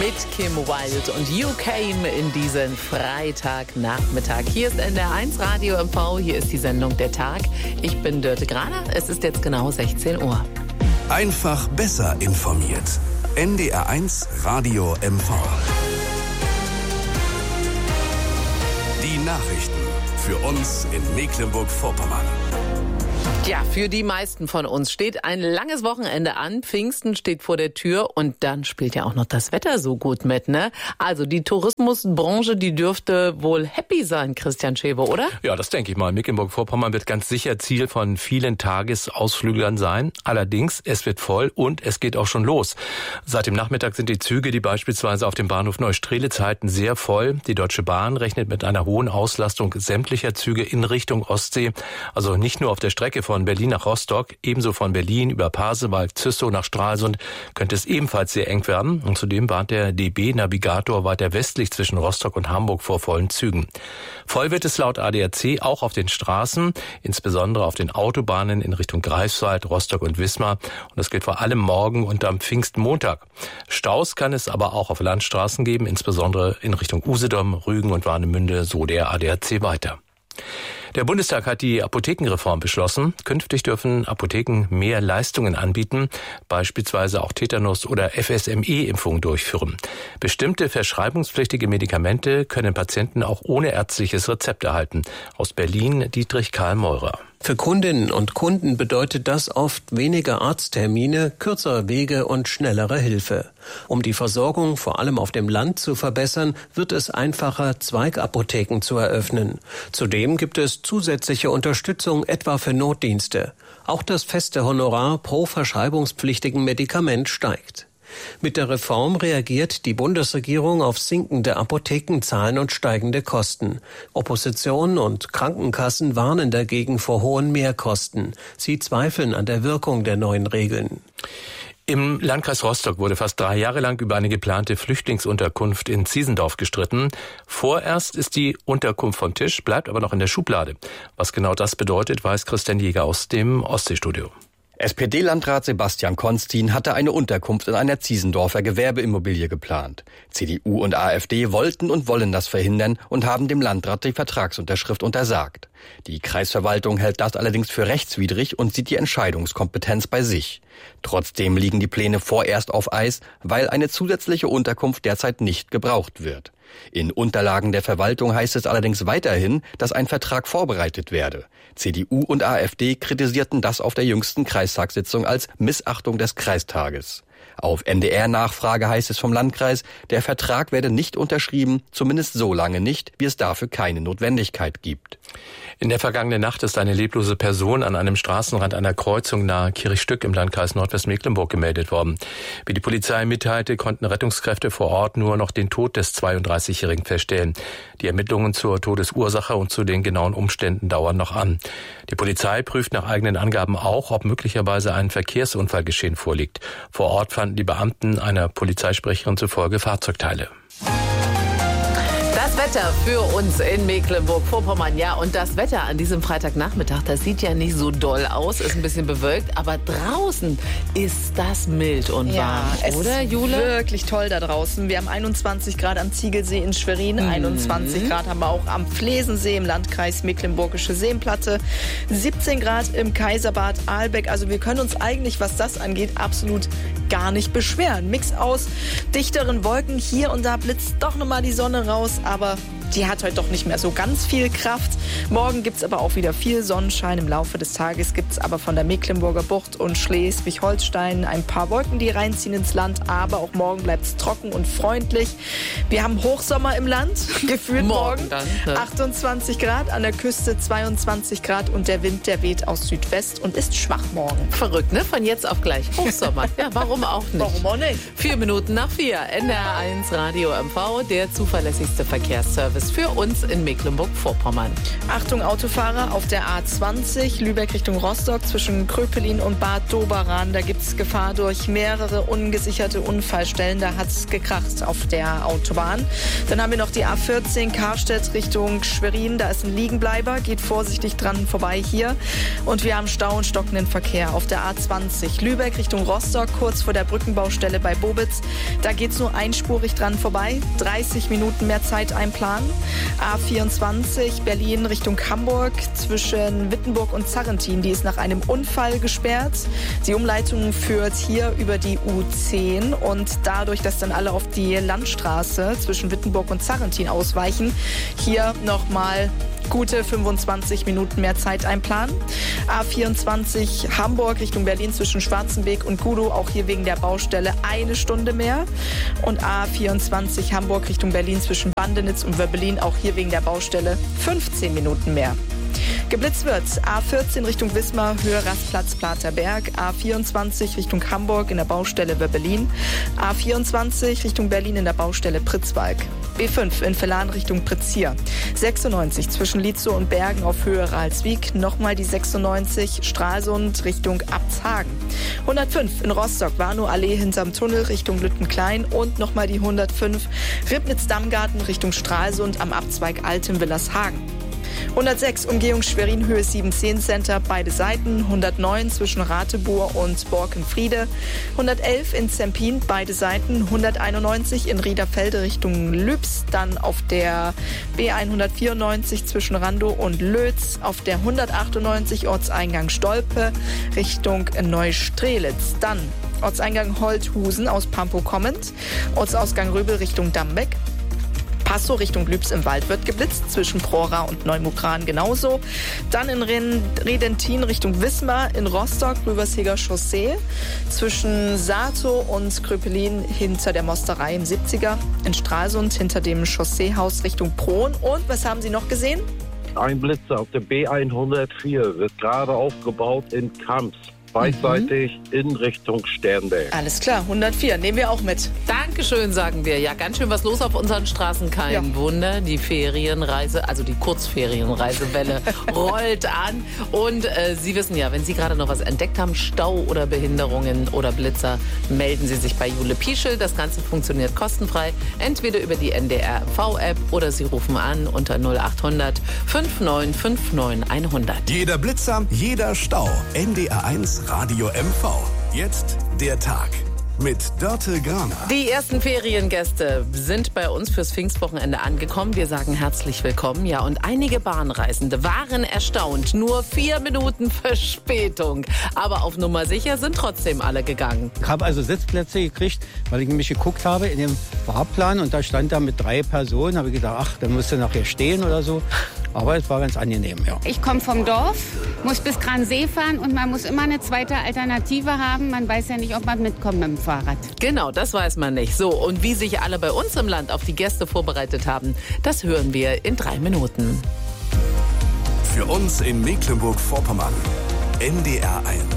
mit Kim Wilde und You Came in diesen Freitagnachmittag. Hier ist NDR1 Radio MV, hier ist die Sendung Der Tag. Ich bin Dörte Graner, es ist jetzt genau 16 Uhr. Einfach besser informiert. NDR1 Radio MV. Die Nachrichten für uns in Mecklenburg-Vorpommern. Ja, für die meisten von uns steht ein langes Wochenende an. Pfingsten steht vor der Tür und dann spielt ja auch noch das Wetter so gut mit, ne? Also die Tourismusbranche, die dürfte wohl happy sein, Christian Schewe, oder? Ja, das denke ich mal. Mecklenburg-Vorpommern wird ganz sicher Ziel von vielen Tagesausflüglern sein. Allerdings, es wird voll und es geht auch schon los. Seit dem Nachmittag sind die Züge, die beispielsweise auf dem Bahnhof Neustrelitz halten, sehr voll. Die Deutsche Bahn rechnet mit einer hohen Auslastung sämtlicher Züge in Richtung Ostsee. Also nicht nur auf der Strecke von Berlin nach Rostock, ebenso von Berlin über Pasewalk, Züssow nach Stralsund könnte es ebenfalls sehr eng werden. Und zudem warnt der DB-Navigator weiter westlich zwischen Rostock und Hamburg vor vollen Zügen. Voll wird es laut ADAC auch auf den Straßen, insbesondere auf den Autobahnen in Richtung Greifswald, Rostock und Wismar. Und das gilt vor allem morgen und am Pfingstmontag. Staus kann es aber auch auf Landstraßen geben, insbesondere in Richtung Usedom, Rügen und Warnemünde, so der ADAC weiter. Der Bundestag hat die Apothekenreform beschlossen. Künftig dürfen Apotheken mehr Leistungen anbieten, beispielsweise auch Tetanus- oder FSME-Impfungen durchführen. Bestimmte verschreibungspflichtige Medikamente können Patienten auch ohne ärztliches Rezept erhalten. Aus Berlin Dietrich Karl Meurer. Für Kundinnen und Kunden bedeutet das oft weniger Arzttermine, kürzere Wege und schnellere Hilfe. Um die Versorgung vor allem auf dem Land zu verbessern, wird es einfacher, Zweigapotheken zu eröffnen. Zudem gibt es zusätzliche Unterstützung etwa für Notdienste. Auch das feste Honorar pro verschreibungspflichtigen Medikament steigt. Mit der Reform reagiert die Bundesregierung auf sinkende Apothekenzahlen und steigende Kosten. Opposition und Krankenkassen warnen dagegen vor hohen Mehrkosten. Sie zweifeln an der Wirkung der neuen Regeln. Im Landkreis Rostock wurde fast 3 Jahre lang über eine geplante Flüchtlingsunterkunft in Ziesendorf gestritten. Vorerst ist die Unterkunft vom Tisch, bleibt aber noch in der Schublade. Was genau das bedeutet, weiß Christian Jäger aus dem Ostseestudio. SPD-Landrat Sebastian Konstin hatte eine Unterkunft in einer Ziesendorfer Gewerbeimmobilie geplant. CDU und AfD wollten und wollen das verhindern und haben dem Landrat die Vertragsunterschrift untersagt. Die Kreisverwaltung hält das allerdings für rechtswidrig und sieht die Entscheidungskompetenz bei sich. Trotzdem liegen die Pläne vorerst auf Eis, weil eine zusätzliche Unterkunft derzeit nicht gebraucht wird. In Unterlagen der Verwaltung heißt es allerdings weiterhin, dass ein Vertrag vorbereitet werde. CDU und AfD kritisierten das auf der jüngsten Kreistagssitzung als Missachtung des Kreistages. Auf NDR-Nachfrage heißt es vom Landkreis, der Vertrag werde nicht unterschrieben, zumindest so lange nicht, wie es dafür keine Notwendigkeit gibt. In der vergangenen Nacht ist eine leblose Person an einem Straßenrand einer Kreuzung nahe Kirchstück im Landkreis Nordwestmecklenburg gemeldet worden. Wie die Polizei mitteilte, konnten Rettungskräfte vor Ort nur noch den Tod des 32-Jährigen feststellen. Die Ermittlungen zur Todesursache und zu den genauen Umständen dauern noch an. Die Polizei prüft nach eigenen Angaben auch, ob möglicherweise ein Verkehrsunfallgeschehen vorliegt. Vor Ort fanden die Beamten einer Polizeisprecherin zufolge Fahrzeugteile. Das Wetter für uns in Mecklenburg-Vorpommern, ja, und das Wetter an diesem Freitagnachmittag, das sieht ja nicht so doll aus, ist ein bisschen bewölkt, aber draußen ist das mild und warm, oder, Jule? Wirklich toll da draußen. Wir haben 21 Grad am Ziegelsee in Schwerin, 21 Grad haben wir auch am Flesensee im Landkreis Mecklenburgische Seenplatte, 17 Grad im Kaiserbad Ahlbeck. Also wir können uns eigentlich, was das angeht, absolut gar nicht beschweren. Mix aus dichteren Wolken, hier und da blitzt doch nochmal die Sonne raus, aber die hat heute doch nicht mehr so ganz viel Kraft. Morgen gibt's aber auch wieder viel Sonnenschein. Im Laufe des Tages gibt's aber von der Mecklenburger Bucht und Schleswig-Holstein ein paar Wolken, die reinziehen ins Land. Aber auch morgen bleibt's trocken und freundlich. Wir haben Hochsommer im Land, gefühlt morgen. Dann, 28 Grad, an der Küste 22 Grad und der Wind, der weht aus Südwest und ist schwach morgen. Verrückt, ne? Von jetzt auf gleich. Hochsommer. Ja, warum auch nicht? Warum auch nicht? 4 Minuten nach 4. NDR1 Radio MV, der zuverlässigste Verkehrsservice Service für uns in Mecklenburg-Vorpommern. Achtung Autofahrer auf der A20 Lübeck Richtung Rostock zwischen Kröpelin und Bad Doberan. Da gibt es Gefahr durch mehrere ungesicherte Unfallstellen. Da hat es gekracht auf der Autobahn. Dann haben wir noch die A14 Karstedt Richtung Schwerin. Da ist ein Liegenbleiber. Geht vorsichtig dran vorbei hier. Und wir haben Stau und stockenden Verkehr auf der A20 Lübeck Richtung Rostock, kurz vor der Brückenbaustelle bei Bobitz. Da geht es nur einspurig dran vorbei. 30 Minuten mehr Zeit einplanen. A24 Berlin Richtung Hamburg zwischen Wittenburg und Zarrentin. Die ist nach einem Unfall gesperrt. Die Umleitung führt hier über die U10 und dadurch, dass dann alle auf die Landstraße zwischen Wittenburg und Zarrentin ausweichen, hier nochmal gute 25 Minuten mehr Zeit einplanen. A24 Hamburg Richtung Berlin zwischen Schwarzenbeek und Gudow, auch hier wegen der Baustelle 1 Stunde mehr. Und A24 Hamburg Richtung Berlin zwischen Bandenitz und Wöbbelin, auch hier wegen der Baustelle 15 Minuten mehr. Geblitzt wird A14 Richtung Wismar, Höhe Rastplatz Platerberg, A24 Richtung Hamburg in der Baustelle Wöbbelin, A24 Richtung Berlin in der Baustelle Pritzwalk, B5 in Vellan Richtung Pritzhier, 96 zwischen Lietzow und Bergen auf Höhe Ralswiek, nochmal die 96 Stralsund Richtung Abtshagen, 105 in Rostock, Warnow Allee hinterm Tunnel Richtung Lüttenklein und nochmal die 105 Ribnitz-Dammgarten Richtung Stralsund am Abzweig Alten-Willershagen. 106 Umgehung Schwerin, Höhe 710 Center, beide Seiten. 109 zwischen Ratebur und Borkenfriede. 111 in Zempin, beide Seiten. 191 in Riederfelde Richtung Lübs. Dann auf der B194 zwischen Randow und Lötz. Auf der 198 Ortseingang Stolpe Richtung Neustrelitz. Dann Ortseingang Holthusen aus Pampow kommend. Ortsausgang Röbel Richtung Dambeck. Passow Richtung Lübs im Wald wird geblitzt, zwischen Prora und Neumukran genauso. Dann in Redentin Richtung Wismar, in Rostock Rüversheger Chaussee, zwischen Sato und Kröpelin hinter der Mosterei im 70er, in Stralsund hinter dem Chausseehaus Richtung Prohn. Und was haben Sie noch gesehen? Ein Blitzer auf der B104 wird gerade aufgebaut in Kamps. Beidseitig in Richtung Sternberg. Alles klar, 104, nehmen wir auch mit. Dankeschön, sagen wir. Ja, ganz schön was los auf unseren Straßen, kein Wunder. Die Ferienreise, also die Kurzferienreisewelle rollt an. Und Sie wissen ja, wenn Sie gerade noch was entdeckt haben, Stau oder Behinderungen oder Blitzer, melden Sie sich bei Jule Pieschel. Das Ganze funktioniert kostenfrei, entweder über die NDR MV-App oder Sie rufen an unter 0800 5959 100. Jeder Blitzer, jeder Stau. NDR1 Radio MV. Jetzt der Tag mit Dörte Graner. Die ersten Feriengäste sind bei uns fürs Pfingstwochenende angekommen. Wir sagen herzlich willkommen. Ja, und einige Bahnreisende waren erstaunt. Nur 4 Minuten Verspätung. Aber auf Nummer sicher sind trotzdem alle gegangen. Ich habe also Sitzplätze gekriegt, weil ich nämlich geguckt habe in dem Fahrplan und da stand da mit 3 Personen. Habe ich gedacht, ach, dann musst du nachher stehen oder so. Aber es war ganz angenehm, ja. Ich komme vom Dorf, muss bis Gransee fahren und man muss immer eine zweite Alternative haben. Man weiß ja nicht, ob man mitkommt mit dem Fahrrad. Genau, das weiß man nicht. So, und wie sich alle bei uns im Land auf die Gäste vorbereitet haben, das hören wir in 3 Minuten. Für uns in Mecklenburg-Vorpommern. NDR1.